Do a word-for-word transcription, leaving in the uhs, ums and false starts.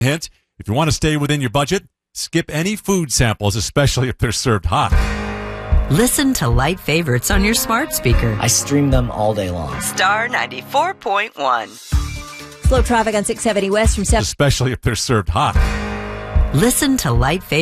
Hint, if you want to stay within your budget, skip any food samples, especially if they're served hot. Listen to Light Favorites on your smart speaker. I stream them all day long. Star ninety-four point one. Slow traffic on six seventy West from seven. Especially if they're served hot. Listen to Light Favorites.